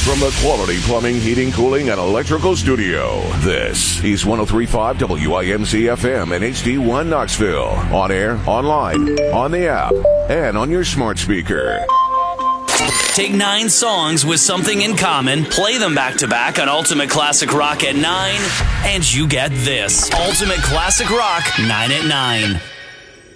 from the Quality Plumbing, Heating, Cooling, and Electrical Studio. This is 103.5 WIMC FM and HD1 Knoxville. On air, online, on the app, and on your smart speaker. Take 9 songs with something in common, play them back to back on Ultimate Classic Rock at 9, and you get this. Ultimate Classic Rock 9 at 9.